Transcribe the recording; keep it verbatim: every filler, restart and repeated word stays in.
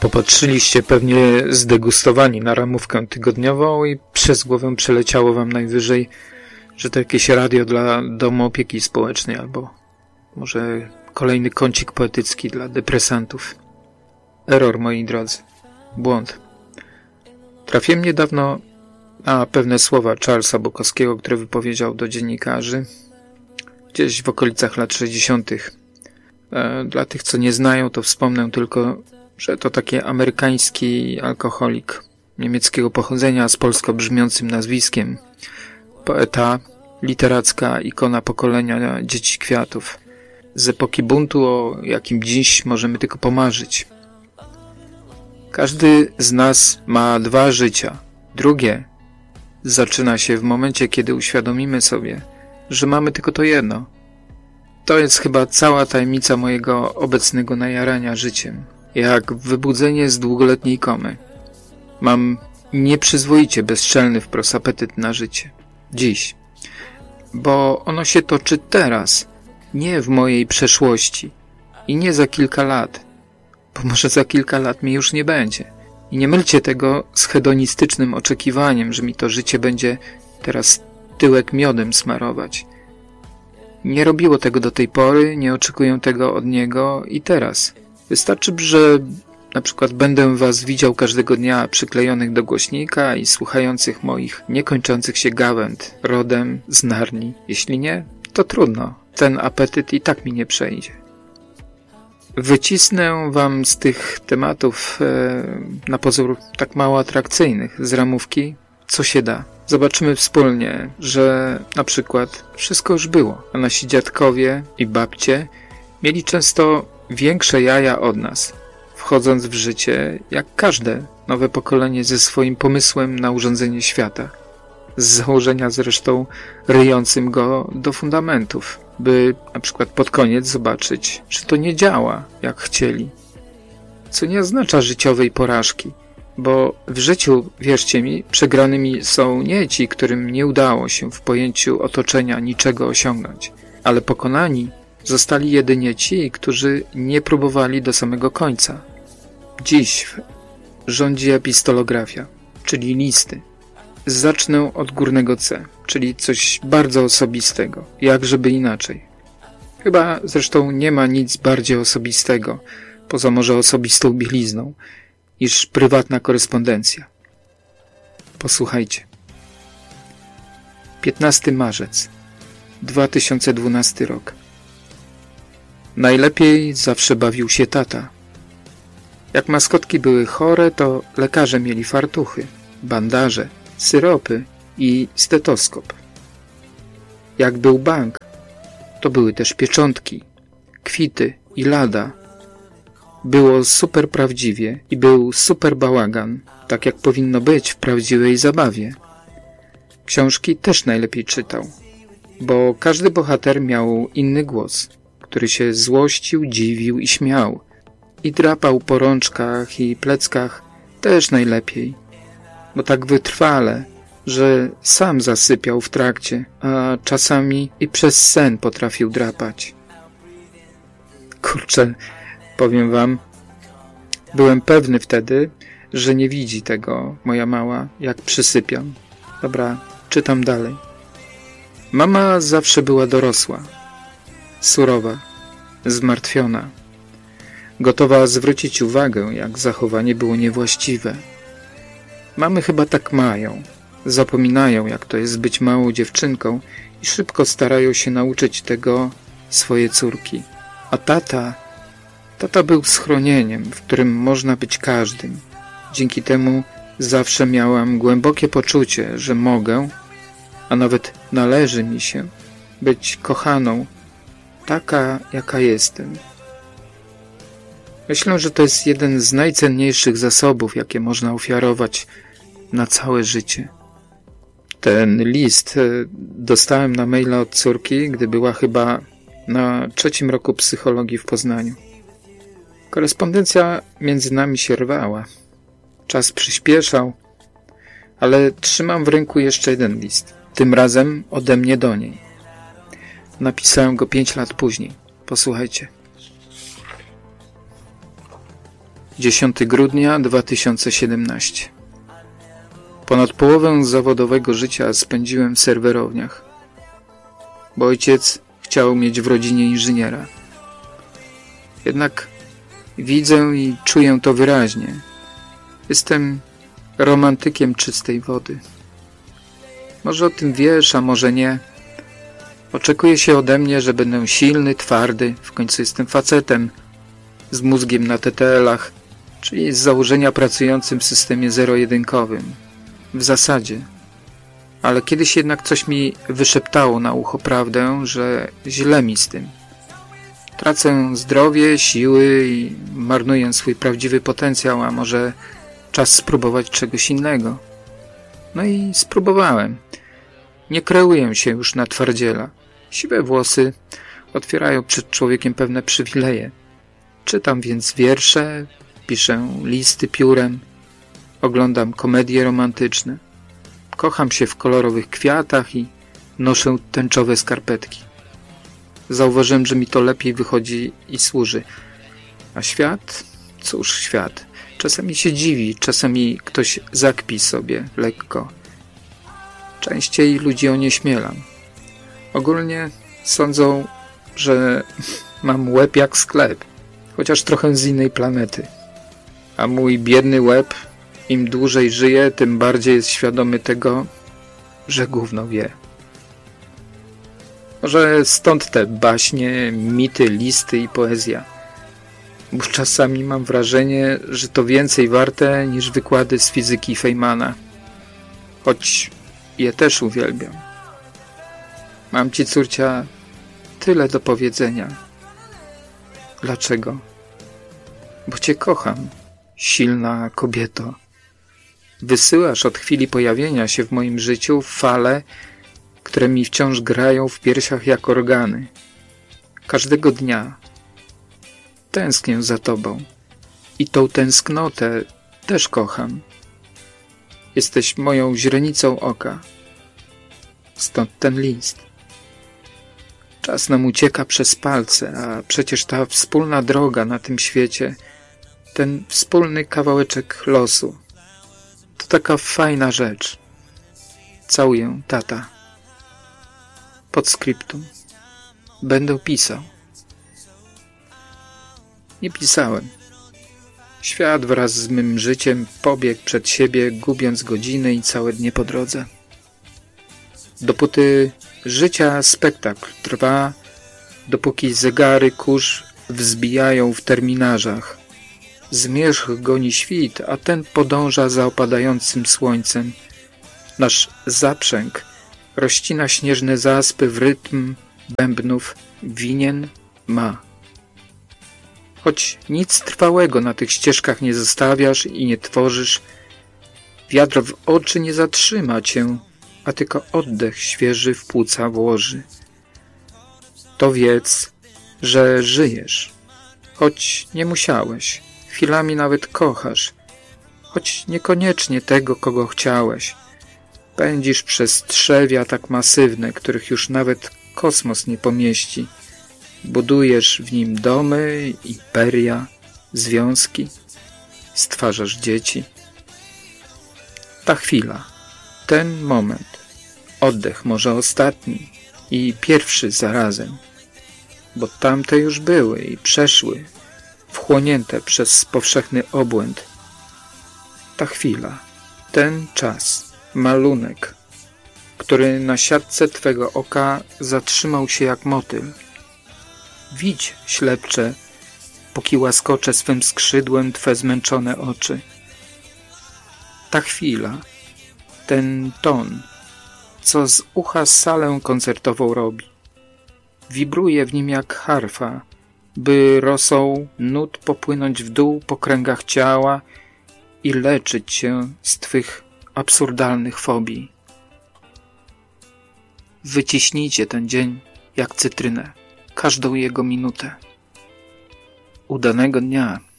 Popatrzyliście pewnie zdegustowani na ramówkę tygodniową i przez głowę przeleciało wam najwyżej, że to jakieś radio dla domu opieki społecznej albo może kolejny kącik poetycki dla depresantów. Error, moi drodzy. Błąd. Trafiłem niedawno na pewne słowa Charlesa Bukowskiego, które wypowiedział do dziennikarzy gdzieś w okolicach lat sześćdziesiątych. Dla tych, co nie znają, to wspomnę tylko, że to taki amerykański alkoholik niemieckiego pochodzenia z polsko brzmiącym nazwiskiem. Poeta, literacka ikona pokolenia dzieci kwiatów. Z epoki buntu, o jakim dziś możemy tylko pomarzyć. Każdy z nas ma dwa życia. Drugie zaczyna się w momencie, kiedy uświadomimy sobie, że mamy tylko to jedno. To jest chyba cała tajemnica mojego obecnego najarania życiem. Jak wybudzenie z długoletniej komy. Mam nieprzyzwoicie bezczelny wprost apetyt na życie. Dziś. Bo ono się toczy teraz. Nie w mojej przeszłości. I nie za kilka lat. Bo może za kilka lat mnie już nie będzie. I nie mylcie tego z hedonistycznym oczekiwaniem, że mi to życie będzie teraz tyłek miodem smarować. Nie robiło tego do tej pory, nie oczekuję tego od niego i teraz. Wystarczy, że na przykład będę was widział każdego dnia przyklejonych do głośnika i słuchających moich niekończących się gawęd rodem z Narni. Jeśli nie, to trudno. Ten apetyt i tak mi nie przejdzie. Wycisnę wam z tych tematów e, na pozór tak mało atrakcyjnych z ramówki, co się da. Zobaczymy wspólnie, że na przykład wszystko już było, a nasi dziadkowie i babcie mieli często większe jaja od nas, wchodząc w życie jak każde nowe pokolenie ze swoim pomysłem na urządzenie świata, z założenia zresztą ryjącym go do fundamentów, by na przykład pod koniec zobaczyć, że to nie działa jak chcieli. Co nie oznacza życiowej porażki, bo w życiu, wierzcie mi, przegranymi są nie ci, którym nie udało się w pojęciu otoczenia niczego osiągnąć, ale pokonani zostali jedynie ci, którzy nie próbowali do samego końca. Dziś rządzi epistolografia, czyli listy. Zacznę od górnego C, czyli coś bardzo osobistego, jak żeby inaczej. Chyba zresztą nie ma nic bardziej osobistego, poza może osobistą bielizną, niż prywatna korespondencja. Posłuchajcie. piętnasty marzec, dwa tysiące dwunasty rok. Najlepiej zawsze bawił się tata. Jak maskotki były chore, to lekarze mieli fartuchy, bandaże, syropy i stetoskop. Jak był bank, to były też pieczątki, kwity i lada. Było super prawdziwie i był super bałagan, tak jak powinno być w prawdziwej zabawie. Książki też najlepiej czytał, bo każdy bohater miał inny głos, który się złościł, dziwił i śmiał. I drapał po rączkach i pleckach też najlepiej, bo tak wytrwale, że sam zasypiał w trakcie, a czasami i przez sen potrafił drapać. Kurczę, powiem wam, byłem pewny wtedy, że nie widzi tego moja mała, jak przysypiam. Dobra, czytam dalej. Mama zawsze była dorosła, surowa, zmartwiona, gotowa zwrócić uwagę, jak zachowanie było niewłaściwe. Mamy chyba tak mają. Zapominają, jak to jest być małą dziewczynką i szybko starają się nauczyć tego swoje córki. A tata, tata był schronieniem, w którym można być każdym. Dzięki temu zawsze miałam głębokie poczucie, że mogę, a nawet należy mi się, być kochaną, taka jaka jestem. Myślę, że to jest jeden z najcenniejszych zasobów, jakie można ofiarować na całe życie. Ten list dostałem na maila od córki, gdy była chyba na trzecim roku psychologii w Poznaniu. Korespondencja między nami się rwała. Czas przyspieszał, ale trzymam w ręku jeszcze jeden list. Tym razem ode mnie do niej. Napisałem go pięć lat później. Posłuchajcie. dziesiątego grudnia dwa tysiące siedemnastego. Ponad połowę zawodowego życia spędziłem w serwerowniach, bo ojciec chciał mieć w rodzinie inżyniera. Jednak widzę i czuję to wyraźnie. Jestem romantykiem czystej wody. Może o tym wiesz, a może nie. Oczekuje się ode mnie, że będę silny, twardy, w końcu jestem facetem, z mózgiem na T T L-ach, czyli z założenia pracującym w systemie zero-jedynkowym. W zasadzie. Ale kiedyś jednak coś mi wyszeptało na ucho prawdę, że źle mi z tym. Tracę zdrowie, siły i marnuję swój prawdziwy potencjał, a może czas spróbować czegoś innego. No i spróbowałem. Nie kreuję się już na twardziela. Siwe włosy otwierają przed człowiekiem pewne przywileje. Czytam więc wiersze, piszę listy piórem, oglądam komedie romantyczne. Kocham się w kolorowych kwiatach i noszę tęczowe skarpetki. Zauważyłem, że mi to lepiej wychodzi i służy. A świat? Cóż świat? Czasami się dziwi, czasami ktoś zakpi sobie lekko. Częściej ludzi onieśmielam. Ogólnie sądzą, że mam łeb jak sklep, chociaż trochę z innej planety. A mój biedny łeb, im dłużej żyje, tym bardziej jest świadomy tego, że gówno wie. Może stąd te baśnie, mity, listy i poezja. Bo czasami mam wrażenie, że to więcej warte niż wykłady z fizyki Feynmana. Choć je też uwielbiam. Mam ci, córcia, tyle do powiedzenia. Dlaczego? Bo cię kocham, silna kobieto. Wysyłasz od chwili pojawienia się w moim życiu fale, które mi wciąż grają w piersiach jak organy. Każdego dnia tęsknię za tobą i tą tęsknotę też kocham. Jesteś moją źrenicą oka. Stąd ten list. Czas nam ucieka przez palce, a przecież ta wspólna droga na tym świecie, ten wspólny kawałeczek losu, to taka fajna rzecz. Całuję, tata. Podscriptum. Będę pisał. Nie pisałem. Świat wraz z mym życiem pobiegł przed siebie, gubiąc godziny i całe dnie po drodze. Dopóty życia spektakl trwa, dopóki zegary kurz wzbijają w terminarzach. Zmierzch goni świt, a ten podąża za opadającym słońcem. Nasz zaprzęg rozcina śnieżne zaspy w rytm bębnów winien ma. Choć nic trwałego na tych ścieżkach nie zostawiasz i nie tworzysz, wiatr w oczy nie zatrzyma cię, a tylko oddech świeży w płuca włoży. To wiedz, że żyjesz, choć nie musiałeś, chwilami nawet kochasz, choć niekoniecznie tego, kogo chciałeś. Pędzisz przez trzewia tak masywne, których już nawet kosmos nie pomieści. Budujesz w nim domy, imperia, związki, stwarzasz dzieci. Ta chwila, ten moment, oddech może ostatni i pierwszy zarazem, bo tamte już były i przeszły, wchłonięte przez powszechny obłęd. Ta chwila, ten czas, malunek, który na siatce twego oka zatrzymał się jak motyl. Widź, ślepcze, póki łaskoczę swym skrzydłem twe zmęczone oczy. Ta chwila, ten ton, co z ucha salę koncertową robi. Wibruje w nim jak harfa, by rosą nut popłynąć w dół po kręgach ciała i leczyć się z twych absurdalnych fobii. Wyciśnijcie ten dzień jak cytrynę, każdą jego minutę. Udanego dnia.